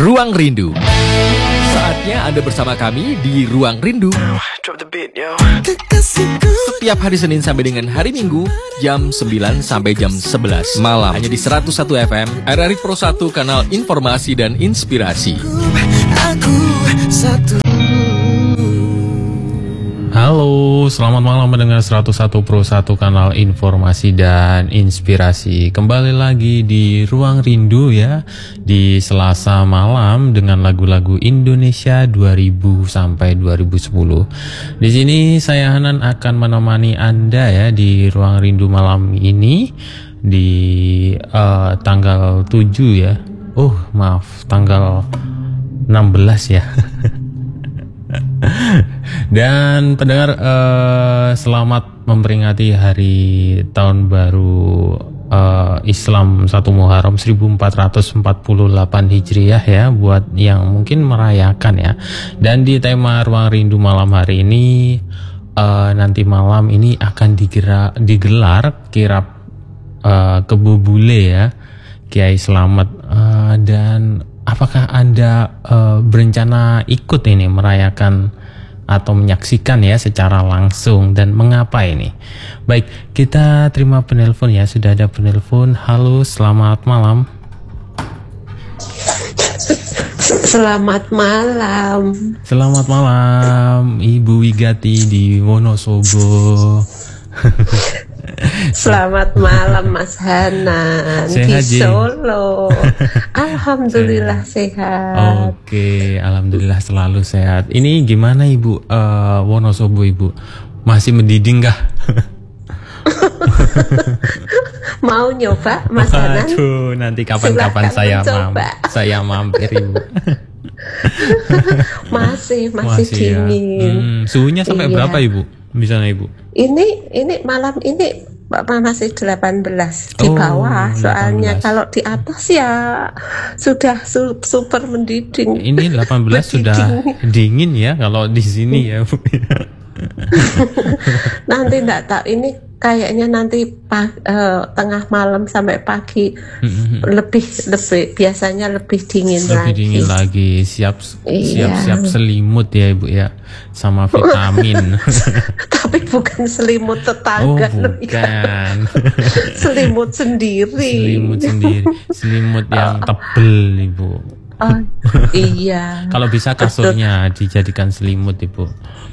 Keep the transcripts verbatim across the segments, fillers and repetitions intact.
Ruang Rindu. Saatnya Anda bersama kami di Ruang Rindu. Setiap hari Senin sampai dengan hari Minggu, jam sembilan sampai jam sebelas malam. Hanya di seratus satu F M, R R I Pro satu, kanal informasi dan inspirasi. Aku satu. Halo, selamat malam mendengar seratus satu Pro satu, kanal informasi dan inspirasi. Kembali lagi di Ruang Rindu ya, di Selasa malam dengan lagu-lagu Indonesia dua ribu sampai dua ribu sepuluh. Di sini saya Hanan akan menemani Anda ya di Ruang Rindu malam ini di uh, tanggal tujuh ya. Oh, maaf, tanggal enam belas ya. Dan pendengar, uh, selamat memperingati hari tahun baru uh, Islam satu Muharram seribu empat ratus empat puluh delapan Hijriah ya, buat yang mungkin merayakan ya. Dan di tema Ruang Rindu malam hari ini, uh, nanti malam ini akan digerak, digelar kirap uh, Kebo Bule ya, Kiai Slamet. Uh, dan apakah Anda uh, berencana ikut ini merayakan atau menyaksikan ya secara langsung, dan mengapa ini? Baik, kita terima penelpon ya. Sudah ada penelpon. Halo, selamat malam. Selamat malam. Selamat malam, Ibu Wigati di Wonosobo. Selamat malam Mas Hanan sehat, di Solo. Alhamdulillah sehat. Oke, alhamdulillah selalu sehat. Ini gimana Ibu, uh, Wonosobo Ibu? Masih mendiding kah? Mau nyoba Mas Hanan? Aduh, nanti kapan-kapan saya mam saya mampir Ibu. masih masih, masih dingin. Ya. Hmm, suhunya sampai iya. berapa Ibu? Misalnya Ibu? Ini ini malam ini masih delapan belas di bawah, oh, soalnya kalau di atas ya sudah su- super mendiding. Ini delapan belas sudah dingin ya kalau di sini ya Bu. Nanti enggak tahu, ini kayaknya nanti pagi, uh, tengah malam sampai pagi mm-hmm. lebih lebih biasanya lebih dingin lebih lagi. Lebih dingin lagi, siap iya. siap-siap selimut ya Ibu ya, sama vitamin. Tapi bukan selimut tetangga. Oh, bukan. Selimut sendiri. Selimut sendiri, selimut yang oh. tebel Ibu. Oh, iya. Kalau bisa kasurnya betul. Dijadikan selimut Ibu.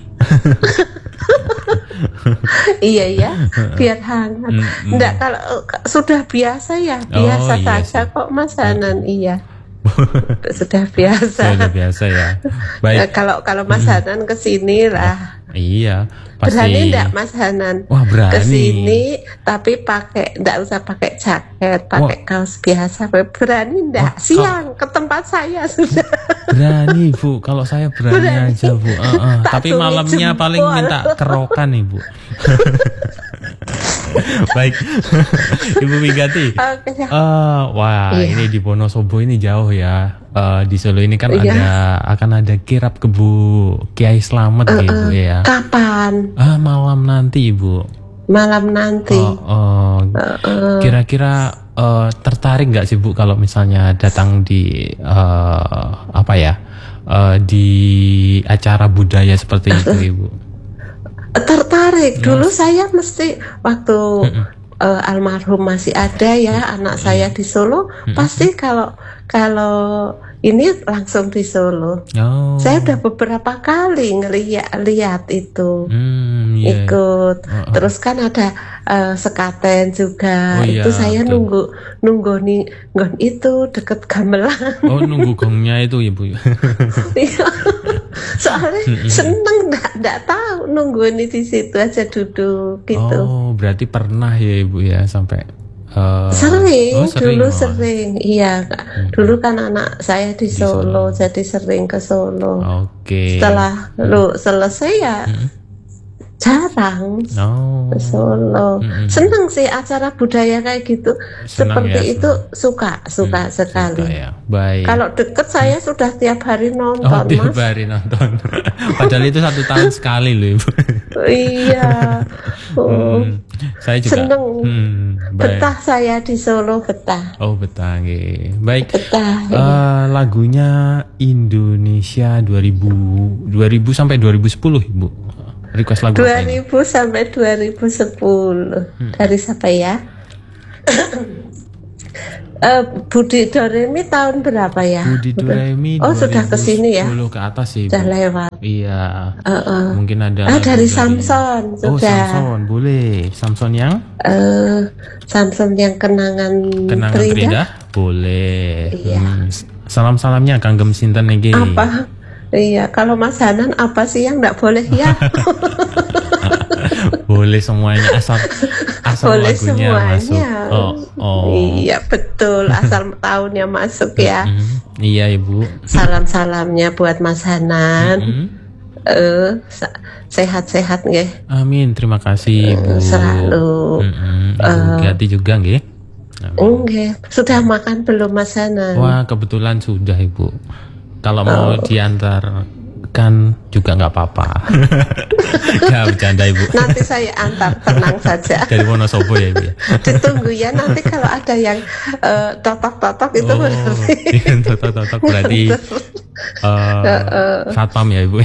Iya ya, biar hangat. Mm-hmm. Enggak, kalau sudah biasa ya, biasa oh, iya saja sih. Kok Mas Hanan, iya. Sudah biasa. Sudah biasa ya. Baik. Kalau kalau Mas Hanan kesini lah. Iya, pasti. Berani enggak Mas Hanan? Wah, berani. Kesini tapi pakai, enggak usah pakai jaket, pakai Wah. kaos biasa. Berani enggak? Wah, siang kau... ke tempat saya sudah. Berani Bu, kalau saya berani, berani. aja Bu. Uh, uh. Tapi malamnya jempol. Paling minta kerokan Ibu. Baik, Ibu Wigati. Okay. Uh, wah, iya. Ini di Wonosobo ini jauh ya. Uh, di Solo ini kan iya. ada akan ada kirap Kebo Kiai Slamet uh, gitu ya. Kapan? Ah, malam nanti Ibu. Malam nanti. Oh, oh. Uh, uh. Kira-kira uh, tertarik nggak sih Bu kalau misalnya datang di uh, apa ya uh, di acara budaya seperti itu Ibu? Tertarik. Dulu yes. saya mesti waktu uh, almarhum masih ada ya, anak saya di Solo, pasti kalau kalau ini langsung di Solo. Oh. Saya udah beberapa kali ngeliat lihat itu, mm, yeah. ikut. Oh, oh. Terus kan ada uh, sekaten juga. Oh, itu iya, saya betul. nunggu nunggu nih gong itu deket gamelan. Oh, nunggu gongnya itu ya Bu. Soalnya seneng, nggak nggak tahu nungguin di situ aja duduk gitu. Oh, berarti pernah ya Ibu ya sampai uh, sering, oh, sering dulu oh. sering, iya. Hmm. Dulu kan anak saya di, di Solo, Solo, jadi sering ke Solo. Oke. Okay. Setelah hmm. lu selesai ya. Hmm. Jarang oh. ke Solo. Mm-hmm. Senang sih acara budaya kayak gitu. Senang seperti ya, itu senang. suka suka hmm, sekali. Suka ya. Baik. Kalau deket saya hmm. sudah tiap hari nonton. Oh, tiap Mas. hari nonton. Padahal itu satu tahun sekali loh Ibu. Iya. Oh. Hmm. Saya juga. Seneng. Hmm. Betah saya di Solo, betah. Oh, betah nggih. Baik. Betah. Uh, lagunya Indonesia dua ribu dua ribu sampai dua ribu sepuluh, Ibu. Request lagu dua ribu sampai dua ribu sepuluh. Hmm. Dari siapa ya? Uh, Budi Doremi tahun berapa ya? Budi Doremi oh sudah kesini ya? Ke atas sih. Sudah lewat. Iya. Uh, uh. Mungkin ada. Ah dari Samson sudah. Oh Samson boleh. Samson yang? Uh, Samson yang kenangan. Kenangan terindah? terindah? Boleh. Iya. Hmm. Salam-salamnya kanggem sinten iki. Apa? Iya. Kalau Mas Hanan apa sih yang nggak boleh ya? Boleh semuanya asal asal boleh lagunya semuanya. Masuk. Oh, oh. Iya betul asal tahunnya masuk ya. Mm-hmm. Iya Ibu. Salam-salamnya buat Mas Hanan. Mm-hmm. Uh, sehat-sehat nggih. Amin terima kasih Ibu. Uh, selalu. Mm-hmm. Ibu uh, Gati juga nggih. Nggih. Sudah makan belum Mas Hanan? Wah kebetulan sudah Ibu. Kalau mau oh. diantar kan juga nggak apa-apa. Ya bercanda Ibu. Nanti saya antar, tenang saja. Dari Wonosobo ya Ibu ya. Ditunggu ya nanti kalau ada yang uh, totok-totok itu oh, berarti. Iya totok-totok berarti uh, uh, uh. satpam ya Ibu.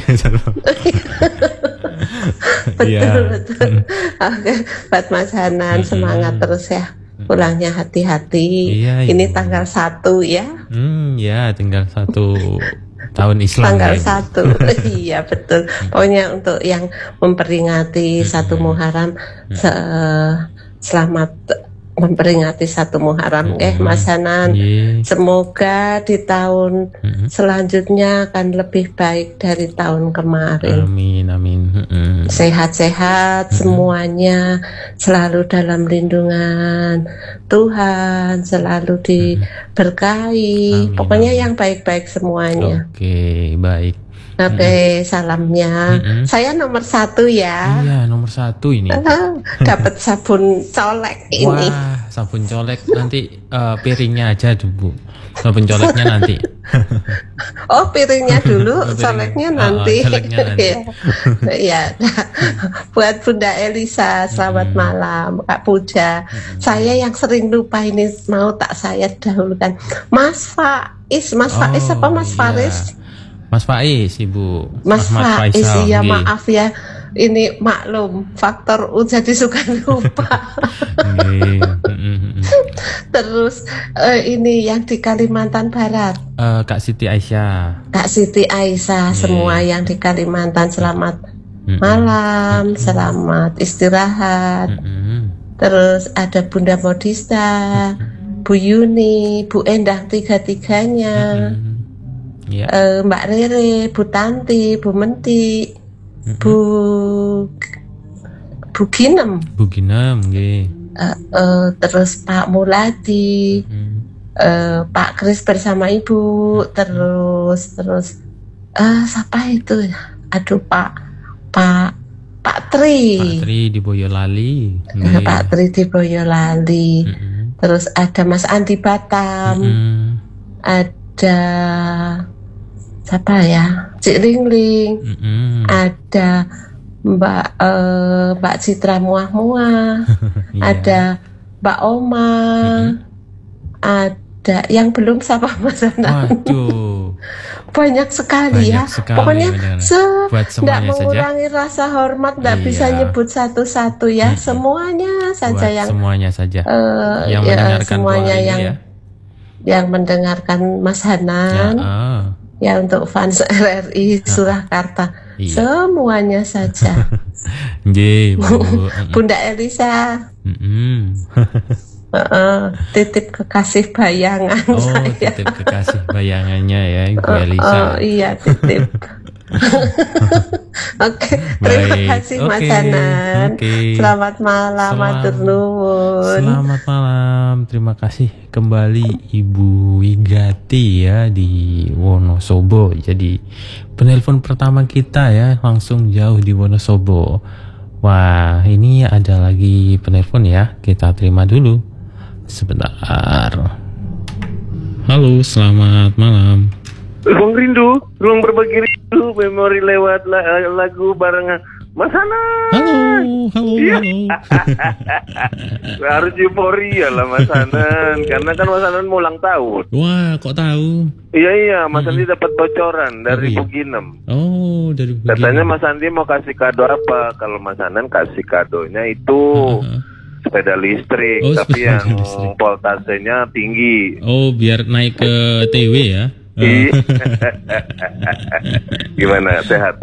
Betul ya. betul. Oke, buat Mas Hanan semangat terus ya. Pulangnya hati-hati. Iya, Ini iya. tanggal satu ya. Hmm ya tinggal satu tahun Islam tanggal ya, satu. Iya betul. Pokoknya untuk yang memperingati satu Muharram se- selamat memperingati satu Muharram eh Mas Hanan. Yeah. Semoga di tahun mm-hmm. selanjutnya akan lebih baik dari tahun kemarin. Amin amin. Mm-hmm. Sehat-sehat mm-hmm. semuanya, selalu dalam lindungan Tuhan, selalu diberkahi. Amin, pokoknya amin. Yang baik-baik semuanya. Oke, okay, baik. Oke, okay, mm-hmm. salamnya. Mm-hmm. Saya nomor satu ya. Iya, nomor satu ini. Dapat sabun colek ini. Wah, sabun colek nanti uh, piringnya aja dulu. Sabun coleknya nanti. Oh, piringnya dulu, coleknya nanti. Oh, coleknya nanti. Ya. Buat Bunda Elisa, selamat mm-hmm. malam, Kak Puja. Mm-hmm. Saya yang sering lupa ini mau tak saya dahulukan. Mas Faiz, Mas oh, Faiz apa Mas iya. Faris? Mas Faiz, Ibu. Mas Faiz, iya maaf ya. Ini maklum, faktor U jadi suka lupa. Terus uh, ini yang di Kalimantan Barat. Uh, Kak Siti Aisyah. Kak Siti Aisyah, semua yang di Kalimantan selamat malam, selamat istirahat. Terus ada Bunda Modista, Bu Yuni, Bu Endah, tiga-tiganya. Yeah. Uh, Mbak Rere, Bu Tanti, Bu Menti, mm-hmm. Bu Bu Ginem, Bu Ginem, yeah. uh, uh, terus Pak Muladi, mm-hmm. uh, Pak Kris bersama Ibu, mm-hmm. terus terus uh, siapa itu? Aduh Pak Pak Pak Tri, Pak Tri di Boyolali, yeah. Pak Tri di Boyolali, mm-hmm. terus ada Mas Andi Batam, mm-hmm. ada siapa ya, Cik Lingling, mm-hmm. ada Mbak uh, Mbak Citra Muah-Muah, yeah. ada Mbak Oma, mm-hmm. ada yang belum siapa Mas Hanan. Waduh, banyak sekali banyak ya. Sekali, pokoknya se- tidak mengurangi saja. Rasa hormat, tidak iya. bisa nyebut satu-satu ya, mm-hmm. semuanya saja buat yang semuanya saja uh, yang ya, mendengarkan semuanya yang ya. yang mendengarkan Mas Hanan. Ya, uh. Ya untuk fans R R I Surakarta, iya. semuanya saja. Nggih, Bunda Elisa. Mm-hmm. uh, titip kekasih bayangan oh, saya. Titip kekasih bayangannya ya Ibu Elisa. Oh, oh iya titip. Oke, okay, terima kasih okay, Mas Hanan. Okay. Selamat malam, matur nuwun. Selamat malam, terima kasih kembali Ibu Wigati ya di Wonosobo. Jadi penelpon pertama kita ya langsung jauh di Wonosobo. Wah, ini ada lagi penelpon ya. Kita terima dulu. Sebentar. Halo, selamat malam. Ruang rindu, ruang berbagi rindu, memori lewat lagu bareng Mas Hanan. Halo, halo, Iya. halo. Harus euforia lah Mas Hanan, karena kan Mas Hanan mau ulang tahun. Wah, kok tahu? Iya iya, Mas Andi dapat bocoran dari Oh, iya. Bu Ginem. Oh, dari begini. Katanya Mas Andi mau kasih kado apa? Kalau Mas Hanan kasih kadonya itu Heeh. sepeda listrik, Oh, tapi sepeda yang listrik. voltasenya tinggi. Oh, biar naik ke T W ya. Iya. Gimana, sehat?